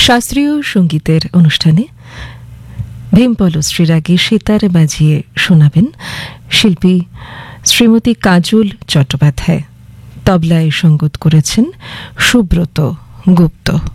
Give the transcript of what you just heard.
শাস্ত্রীয় সঙ্গীতের অনুষ্ঠানে ভীমপলশ্রী রাগে সেতার বাজিয়ে শোনাবেন শিল্পী শ্রীমতী কাজল চট্টোপাধ্যায়। তবলায় সঙ্গত করেছেন সুব্রত গুপ্ত।